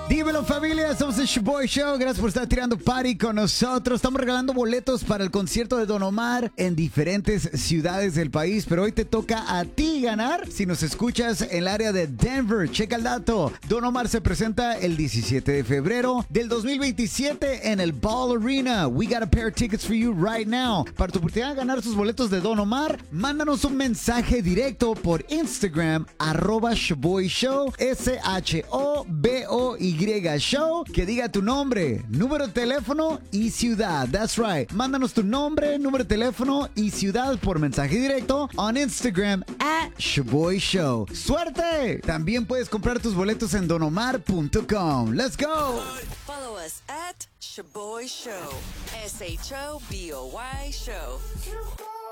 Dímelo, familia, somos el Shoboy Show. Gracias por estar tirando party con nosotros. Estamos regalando boletos para el concierto de Don Omar en diferentes ciudades del país, pero hoy te toca a ti ganar si nos escuchas en el área de Denver. Checa el dato. Don Omar se presenta el 17 de febrero del 2027 en el Ball Arena. We got a pair of tickets for you right now. Para tu oportunidad de ganar sus boletos de Don Omar, mándanos un mensaje directo por Instagram, @Shoboy Show, SHOBOY Show, que diga tu nombre, número de teléfono y ciudad. That's right. Mándanos tu nombre, número de teléfono y ciudad por mensaje directo on Instagram @Shoboy Show. ¡Suerte! También puedes comprar tus boletos en donomar.com. Let's go. Follow us at Shoboy Show. SHOBOY Show.